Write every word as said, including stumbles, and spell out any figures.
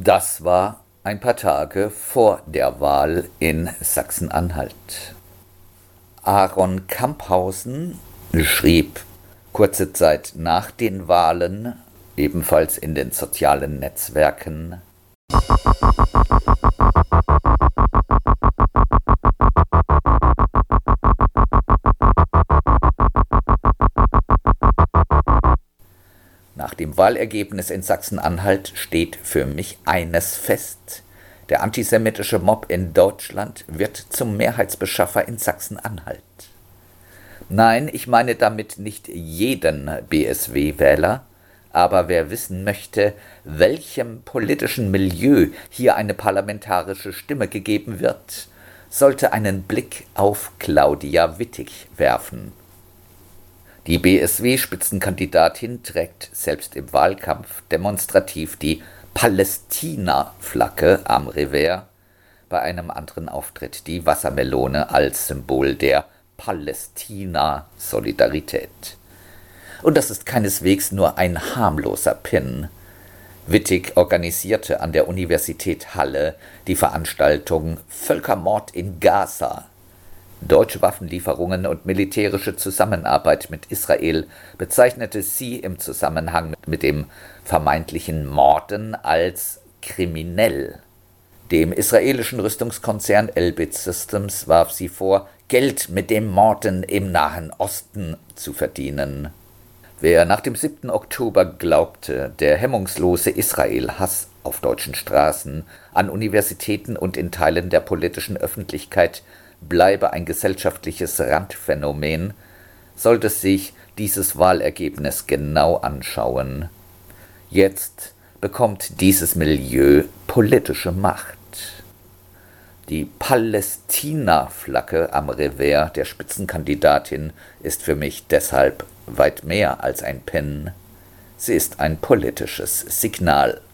Das war ein paar Tage vor der Wahl in Sachsen-Anhalt. Aaron Camphausen schrieb kurze Zeit nach den Wahlen, ebenfalls in den sozialen Netzwerken: Nach dem Wahlergebnis in Sachsen-Anhalt steht für mich eines fest: Der antisemitische Mob in Deutschland wird zum Mehrheitsbeschaffer in Sachsen-Anhalt. Nein, ich meine damit nicht jeden B S W-Wähler, aber wer wissen möchte, welchem politischen Milieu hier eine parlamentarische Stimme gegeben wird, sollte einen Blick auf Claudia Wittig werfen. Die B S W-Spitzenkandidatin trägt selbst im Wahlkampf demonstrativ die Palästina-Flagge am Revers, bei einem anderen Auftritt die Wassermelone als Symbol der Palästina-Solidarität. Und das ist keineswegs nur ein harmloser Pin. Wittig organisierte an der Universität Halle die Veranstaltung »Völkermord in Gaza«. Deutsche Waffenlieferungen und militärische Zusammenarbeit mit Israel bezeichnete sie im Zusammenhang mit dem vermeintlichen Morden als kriminell. Dem israelischen Rüstungskonzern Elbit Systems warf sie vor, Geld mit dem Morden im Nahen Osten zu verdienen. Wer nach dem siebten Oktober glaubte, der hemmungslose Israel-Hass auf deutschen Straßen, an Universitäten und in Teilen der politischen Öffentlichkeit bleibe ein gesellschaftliches Randphänomen, sollte sich dieses Wahlergebnis genau anschauen. Jetzt bekommt dieses Milieu politische Macht. Die Palästina-Flagge am Revers der Spitzenkandidatin ist für mich deshalb weit mehr als ein Pin. Sie ist ein politisches Signal.